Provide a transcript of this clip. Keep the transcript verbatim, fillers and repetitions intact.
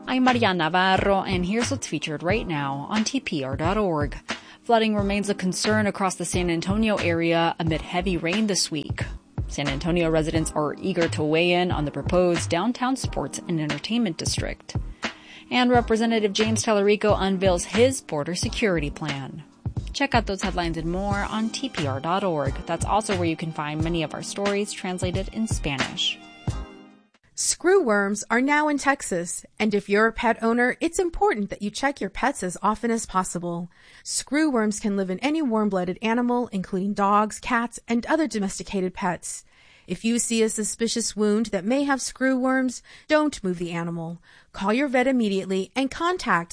I'm Maria Navarro, and here's what's featured right now on T P R dot org. Flooding remains a concern across the San Antonio area amid heavy rain this week. San Antonio residents are eager to weigh in on the proposed downtown sports and entertainment district. And Representative James Tallarico unveils his border security plan. Check out those headlines and more on T P R dot org. That's also where you can find many of our stories translated in Spanish. Screwworms are now in Texas, and if you're a pet owner, it's important that you check your pets as often as possible. Screwworms can live in any warm-blooded animal, including dogs, cats, and other domesticated pets. If you see a suspicious wound that may have screwworms, don't move the animal. Call your vet immediately and contact